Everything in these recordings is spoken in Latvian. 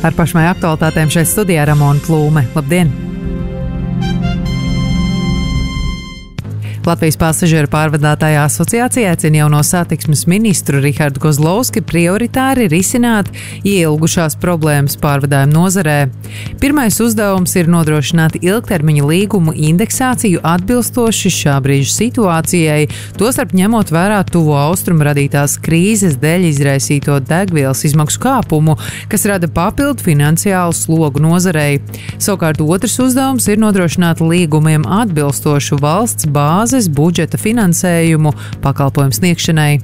Ar pašmai aktualitātēm šeit studijā Ramona Plūme. Labdien! Latvijas pasažieru pārvadātāju asociācija aicina jauno satiksmes ministru Rihardu Kozlovski prioritāri risināt ielgušās problēmas pārvadājumu nozarē. Pirmais uzdevums ir nodrošināt ilgtermiņa līgumu indeksāciju atbilstoši šā brīža situācijai, tostarp ņemot vērā tuvo austrumu radītās krīzes dēļ izraisīto degvielas izmaksu kāpumu, kas rada papildu finansiālu slogu nozarei. Savukārt otrs uzdevums ir nodrošināt līgumiem atbilstošu valsts bāzi budžeta finansējumu pakalpojumu sniegšanai.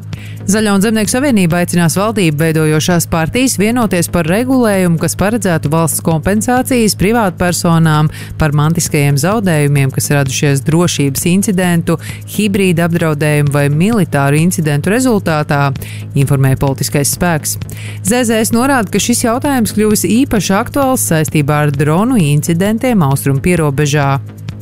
Zaļo un Zemnieku savienība aicinās valdību veidojošās partijas vienoties par regulējumu, kas paredzētu valsts kompensācijas privātpersonām par mantiskajiem zaudējumiem, kas radušies drošības incidentu, hibrīda apdraudējumu vai militāru incidentu rezultātā, informēja politiskais spēks. ZZS norāda, ka šis jautājums kļuvis īpaši aktuāls saistībā ar dronu incidentiem austrumu pierobežā.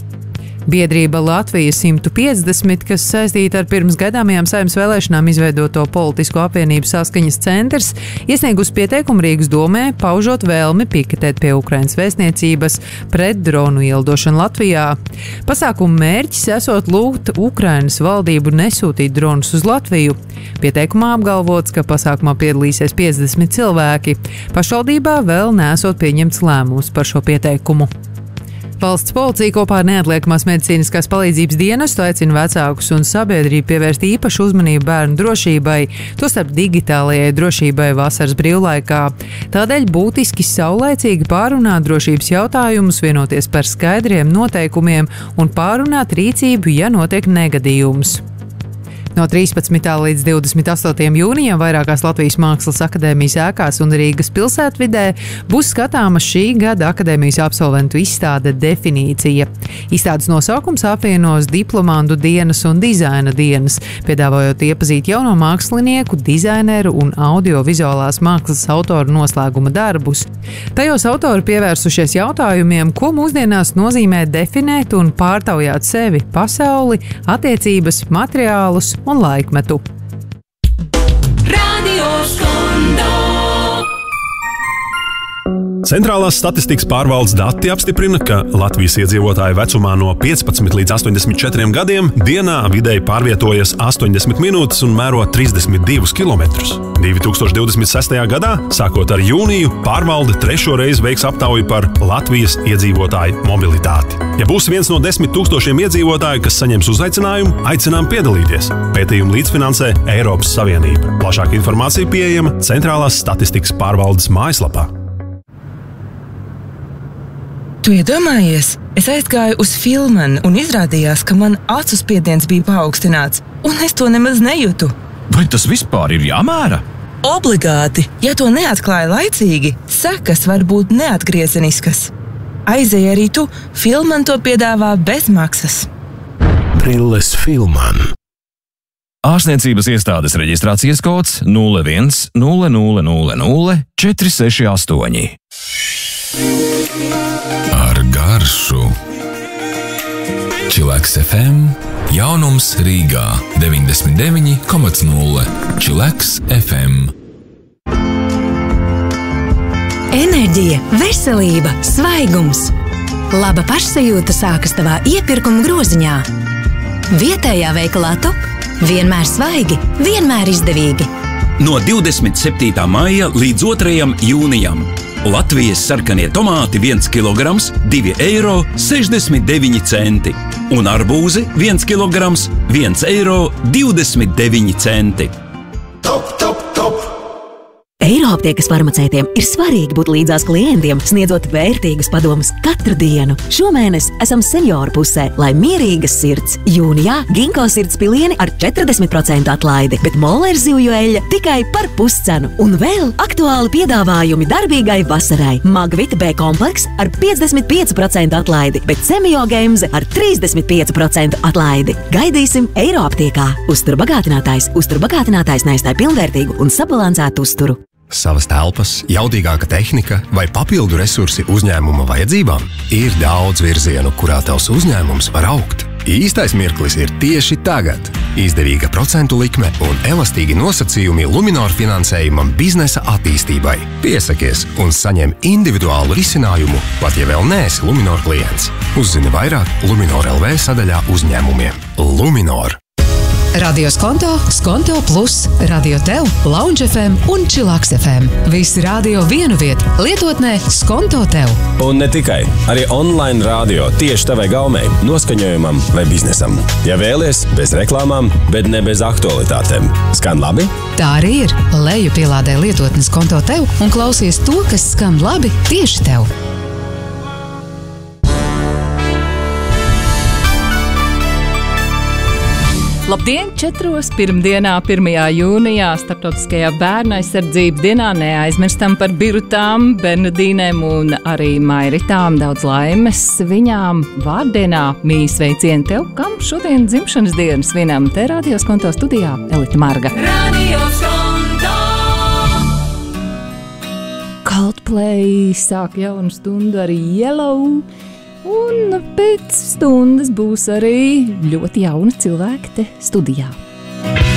Biedrība Latvija 150, kas saistīta ar pirms gaidāmajām Saeimas vēlēšanām izveidoto politisko apvienību Saskaņas centrs, iesniegusi pieteikumu Rīgas domē, paužot vēlmi piketēt pie Ukrainas vēstniecības pret dronu ielidošanu Latvijā. Pasākuma mērķis esot lūgt Ukrainas valdību nesūtīt dronus uz Latviju. Pieteikumā apgalvots, ka pasākumā piedalīsies 50 cilvēki. Pašvaldībā vēl neesot pieņemts lēmums par šo pieteikumu. Valsts policija kopā ar neatliekamās medicīniskās palīdzības dienestu aicina vecākus un sabiedrību pievērst īpašu uzmanību bērnu drošībai, tostarp digitālajai drošībai vasaras brīvlaikā. Tādēļ būtiski saulaicīgi pārunāt drošības jautājumus, vienoties par skaidriem noteikumiem un pārunāt rīcību, ja notiek negadījums. No 13. līdz 28. jūnijam vairākās Latvijas Mākslas akadēmijas ēkās un Rīgas pilsētvidē būs skatāma šī gada akadēmijas absolventu izstāde Definīcija. Izstādes nosaukums apvienos diplomantu dienas un dizaina dienas, piedāvājot iepazīt jauno mākslinieku, dizaineru un audiovizuālās mākslas autoru noslēguma darbus. Tajos autori pievērsušies jautājumiem, ko mūsdienās nozīmē definēt un pārtaujāt sevi, pasauli, attiecības, materiālus un laikmetu. Centrālās statistikas pārvaldes dati apstiprina, ka Latvijas iedzīvotāji vecumā no 15 līdz 84 gadiem dienā vidēji pārvietojas 80 minūtes un mēro 32 kilometrus. 2026. gadā, sākot ar jūniju, pārvalde trešo reizi veiks aptauju par Latvijas iedzīvotāju mobilitāti. Ja būs viens no 10 000 iedzīvotāju, kas saņems uzaicinājumu, aicinām piedalīties. Pētījumu līdzfinansē Eiropas Savienība. Plašāka informācija pieejama Centrālās statistikas pārvaldes mājaslapā. Tu iedomājies? Es aizgāju uz Filmanu un izrādījās, ka man acu spiediens bija paaugstināts, un es to nemaz nejūtu. Vai tas vispār ir jāmēra? Obligāti! Ja to neatklāja laicīgi, sekas var būt neatgriezeniskas. Aizej arī tu, Filman to piedāvā bez maksas. Brilles Filman. Ārstniecības iestādes reģistrācijas kods 01 0000 468. Ar garšu. Čileks FM, jaunums Rīgā 99,0. Čileks FM. Enerģija, veselība, svaigums. Laba pašsajūta sākas tavā iepirkuma groziņā. Vietējā veikalā Top vienmēr svaigi, vienmēr izdevīgi. No 27. maija līdz 2. jūnijam. Latvijas sarkanie tomāti 1 kg, 2,69 eiro. Un arbūzi 1 kg, 1,29 eiro. Top, top, top! Eiroaptiekas farmaceitiem ir svarīgi būt līdzās klientiem, sniedzot vērtīgus padomus katru dienu. Šomēnes esam senioru pusē, lai mierīgas sirds. Jūnijā Ginko sirds pilieni ar 40% atlaidi, bet Mollers zivju eļļa tikai par puscenu. Un vēl aktuāli piedāvājumi darbīgai vasarai. Magvita B kompleks ar 55% atlaidi, bet Semio Gemze ar 35% atlaidi. Gaidīsim Eiroaptiekā. Uzturbagātinātājs neaizstāj pilnvērtīgu un sabalansētu uzturu. Savas telpas, jaudīgāka tehnika vai papildu resursi uzņēmuma vajadzībām? Ir daudz virzienu, kurā tavs uzņēmums var augt. Īstais mirklis ir tieši tagad. Izdevīga procentu likme un elastīgi nosacījumi Luminor finansējumam biznesa attīstībai. Piesakies un saņem individuālu risinājumu, pat ja vēl neesi Luminor klients. Uzzini vairāk Luminor LV sadaļā uzņēmumiem. Luminor. Radio Skonto, Skonto Plus, Radio Tev, Lounge FM un Chillax FM. Visi radio vienu vietu, lietotnē Skonto Tev. Un ne tikai, arī online radio tieši tavai gaumei, noskaņojumam vai biznesam. Ja vēlies, bez reklāmām, bet ne bez aktualitātēm. Skan labi? Tā arī ir. Leju pielādē lietotni Skonto Tev un klausies to, kas skan labi tieši tev. Labdien! 4. pirmdienā, 1. jūnijā, Starptautiskajā bērnu aizsardzības dienā neaizmirstam par Birutām, Bernadīnēm un arī Mairitām. Daudz laimes viņām vārdienā. Mīs sveicieni tev, kam šodien dzimšanas dienas svinam. Te Radio Skonto studijā Elita Marga. Radio Skonto! Coldplay sāk jaunu stundu ar Yellow. Un pēc stundas būs arī ļoti jauni cilvēki te studijā.